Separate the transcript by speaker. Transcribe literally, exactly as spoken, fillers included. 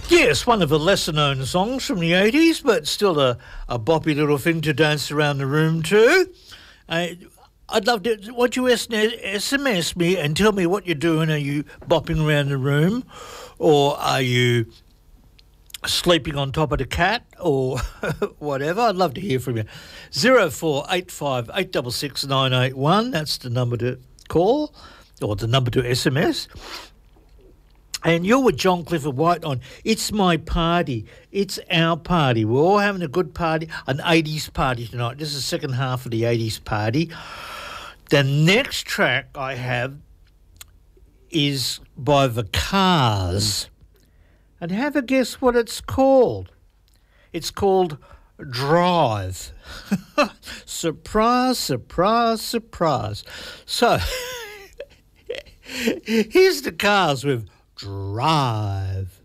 Speaker 1: Yes, one of the lesser-known songs from the eighties, but still a, a boppy little thing to dance around the room to. Uh, I'd love to... Would you S M S me and tell me what you're doing? Are you bopping around the room? Or are you sleeping on top of the cat? Or whatever? I'd love to hear from you. zero four eight five eight six six nine eight one. That's the number to call, or the number to S M S. And you're with John Clifford White on It's My Party. It's our party. We're all having a good party, an eighties party tonight. This is the second half of the eighties party. The next track I have is by The Cars. And have a guess what it's called. It's called Drive. Surprise, surprise, surprise. So, here's The Cars with Drive.